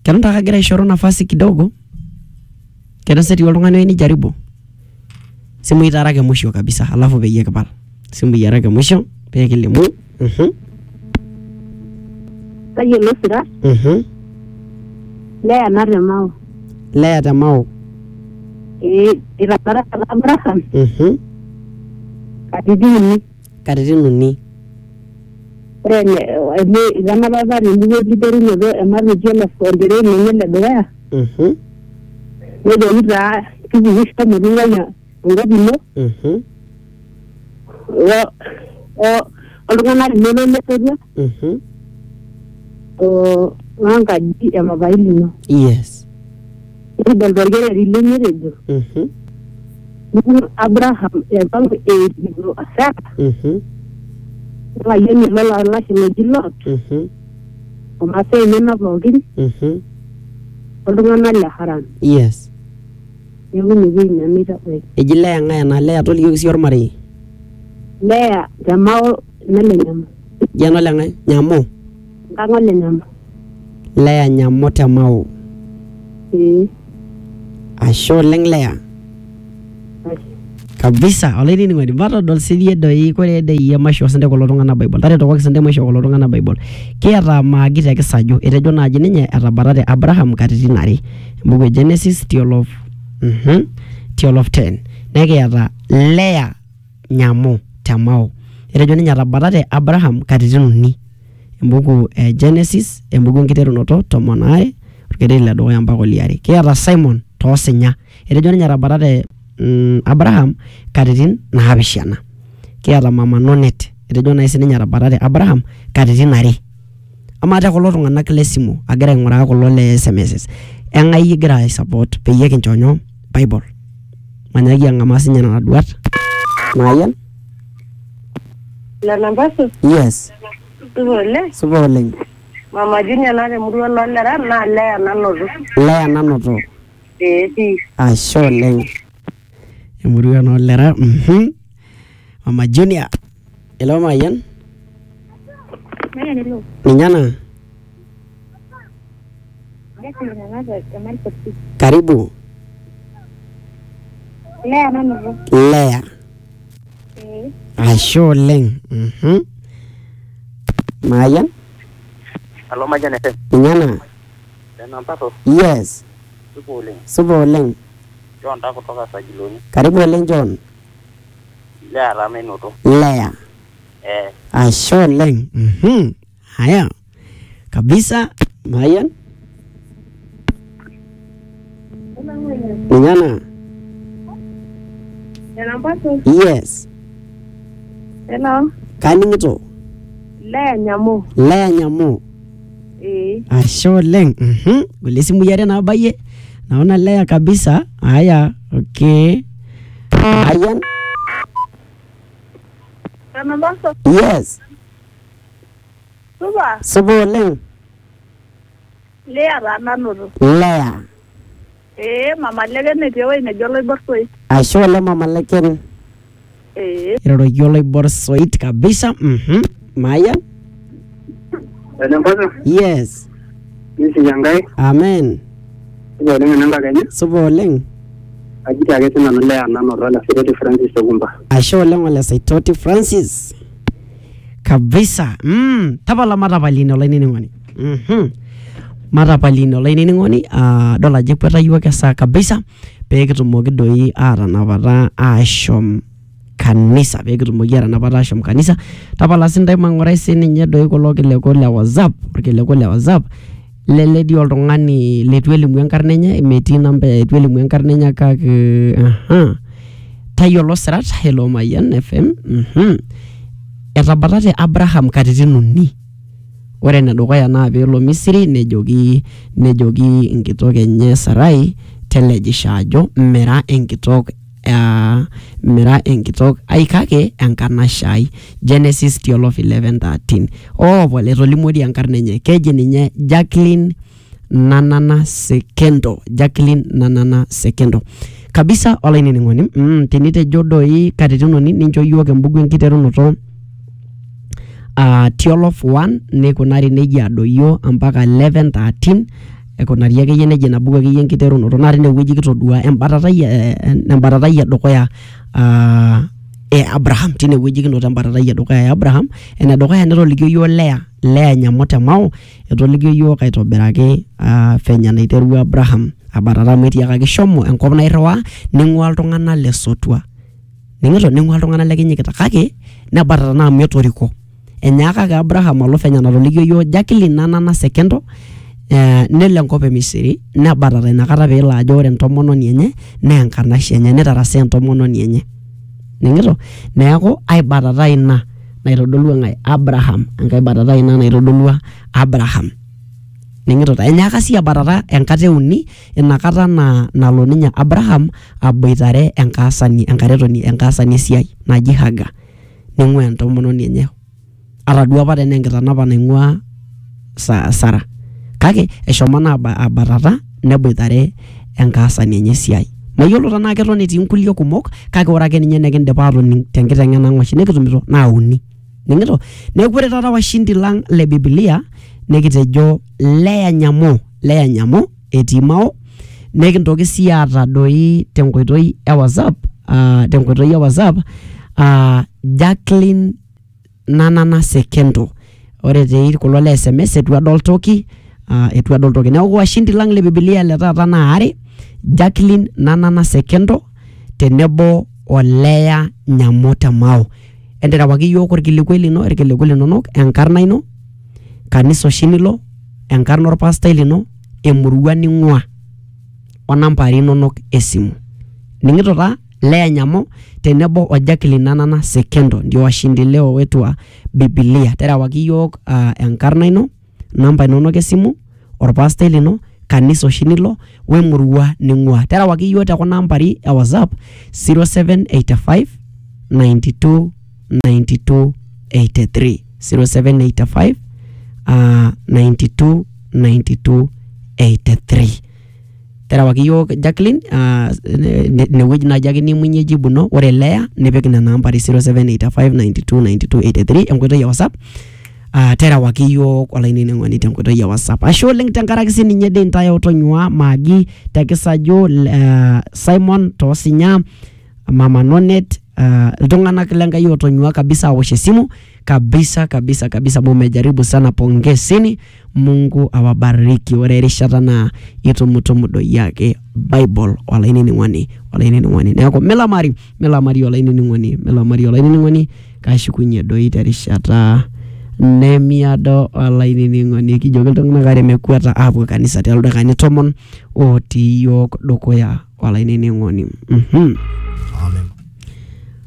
Kero kagira aishoru nafasi kidogo. Kero seti oltung'ani oyieu nijaribu. Simu itarake mwisho kabisa, alafu peyie kipal. Simu yarake mwisho, peyie kilimu. Tayiolo sira. Leya Natemao. Leya Temao. Iratara Abraham. Katitin uni. Ore ene baba niterunoto emarriage orkereri lenye ledukuya. Nejoki taa kipukusho metuwuanya enkop ino. Oltung'anak linono lesotua. Wenkaji emapai lino. Yes. Nidol torkereri lenye etejo. Abraham empang eidikito Sara. Layieni lolashe loji Lot. Omasaa enena pookin. Oltung'anak le Haran. Yes. Neeku newueji nanu itabaiki. Eji Leya ng'ae ena Leya tolikioki siyie ormarei. Leya Temao nele Nyamo. Jeno le ng'ae? Nyamo. Nkang' ole Nyamo. Leya Nyamo Temao. Ashe oleng Leya. Kabisa, olainining'oni matodol siiyie doi kore doi emasho sinde kulo tung'anak Bible. Taretokoki sinde maisho kulo tung'anak Bible. Kiata maagi te kisaju, etejo naaji ninye etabatate Abraham katitin are. Embuku e Genesis Tiol of 10. Nekiata Leya Nyamo Temao. Etejo ninye etabatate Abraham katitin uni. Embuku e Genesis, embuku enkiterunoto 12, orkereri ledukuya mpaka oliare. Kiata Simon toosinya. Etejo ninye etabatate Abraham katitin naapishana. Kiata Mama Nonet. Etejo naai sininye etabatate Abraham katitin are. Amaa te kulo tung'anak le simu agira aing'uraa kulo le SMS. Eng'ae igira aisupport peyie kinchonyo Bible. Manyaki ang'amaa sinye nena duat. Mayan? Lena Mpaso? Yes. Supa oleng. Mama Junior naa temurua loolera naa Leya nanoto. Leya nanoto. Pii. Ashe oleng. Emurua noolera. Mama Junior. Hello Mayan? Hello. Ninyana? Karibu. Leya nanoto. Leya. Ashe oleng. Mayan? Halo Mayan FM. Ninyana? Lena Mpaso? Yes. Supa oleng. John ta kutoka Sajiloni. Karibu oleng John. Leya ramenoto. Leya. Ashe oleng. Haya. Kabisa. Mayan? Ninyana? Lena Mpaso? Yes. Hello. Kaning'ito? Leya Nyamo. Leya Nyamo. Ashe oleng. Gole simu yare nabayie. Naona Leya kabisa. Haya. Okay. Mayan? Lena Mpaso? Yes. Supa oleng. Leya nanoto. Leya. Mama Leken etii ewueji nejo Oloiborsoi. Ashe oleng Mama Leken. Iroroki Oloiborsoit kabisa. Mayan? Lena Mpaso? Yes. Nisi yangai. Amen. Supa oleng enanga Kenya. Supa oleng. Ajiti ake sinanu Leya nanoto la Saitoti Francis Okumba. Ashe oleng ole Saitoti Francis. Kabisa. Tapala matapalini olainining'oni. Matapalini olainining'oni. Dol ajo ekweta yiok esaa kabisa pee kitumoki doi aatanapata aashom kanisa. Pee kitumoki aatanapata aashom kanisa. Tapala sintai mang'urai sininye doi kulo kileko le WhatsApp. Orkileko le WhatsApp. Lele dii oltung'ani leitu elimu enkarna enye. Metii namba eitu elimu enkarna enye kake tayiolo sirat. Hello Mayan FM. Etabatate Abraham katitin uni. Ore enedukuya naa peelo Misiri nejoki enkitok enye Sarai telejisho ajo mira enkitok ai kake enkanashe ai. Genesis 11:13. Pole etolimuori enkarna enye. Keji ninye Jacqueline Nanana Sekendo. Kabisa olainining'oni. Tenitejo doi katitin uni nincho yiok embuku enkiterunoto Tiol of 1 nikunari nejia adoyio mpaka 11:13 aikunari akeyie nejia ina buku akeyie enkiterunoto naa tinewueji kitodua embatatai edukuya Abraham, tinewueji kinoto embatatai edukuya Abraham. Ene dukuya netolikio yiok Lea Nyamo Temao, etolikio yiok aitobiraki fenya naiterua Abraham abatata amu etiakaki shomo enkop nairriwaa ning'ua iltung'anak lesotua. Ning'ua iltung'anak lekinyikita kake nebatata naa amu etoriko. Enyaakaki Abraham alo fenya natolikio yiok Jacqueline Nanana Sekendo nelo enkop e Misiri nebatata inakata peelo ajo ore entomononi enye naa enkanashe enye netarasa entomononi enye. Ning'ito? Neeku ai batata ina naitodolua ng'ae Abraham, enkae batata ina naitodolua Abraham. Ning'ito? Enyaaka sii abatata enkata euni inakata nalo ninye Abraham aboitare enkaasani esiai naji Hagar. Ning'ua entomononi enye. Ataduo apa tena enkitanapa naing'ua Sara. Kake eshomo naa abatata neboitare enkaasani enye esiai. Mayiolo tenaa keton etii nkulie kumok kake ore ake ninye nekindipa atoning tenkiteng'ena ng'oshi nikitumito naa uni. Ning'ito? Neeku ore taata washindi lang le Biblia nekitejo Lea Nyamo etii Mao, nekintoki sii aata doi tenkoitoi e WhatsApp Jacqueline Nanana Sekendo. Ore tei kulo le SMS etu adol toki. Neeku washindi lang le Biblia le taata naa are, Jacqueline Nanana Sekendo tenebo o Lea Nyamo Temao. Enterewaki yiok irkilikwai linonok, enkarna ino, kanisa oshi nilo, enkarna orpastai lino, emurua ning'ua onambari inonok esimu. Ning'ito taa Lea Nyamo tenebo o Jacqueline Nanana Sekendo ndio washindi leo wetu wa Biblia. Terewaki yiok enkarna ino, namba inonok esimu, orpastai lino, kanisa oshi nilo, wemurua ning'ua. Terewaki yiok tekuna nambari e WhatsApp 0785 92 92 83 0785 92 92 83. Terewaki yiok Jacqueline newueji naji ake nimunye jibu no. Ore Lea nipik nena nambari 0785 92 92 83 enkoitoi ya WhatsApp. Terewaki yiok olainining'oni tenkoitoi ya WhatsApp. Ashe oleng tenkaraki sininye dii ntae otonyua Magi Tekisajo, Simon Tosinya, Mama Nonet, iltung'anak lenkai otonyua kabisa awosh esimu kabisa mumejaribu sana, pongeseni, Mungu awabariki. Ore erishata na itumutumu doi yake Bible olainining'oni. Neeku melamari olainining'oni kashukunye doi terishata nemiado olainining'oni kijoki iltung'anak are mekweta aapuo kanisa tialo dakikani 10 otii yiok dukuya olainining'oni.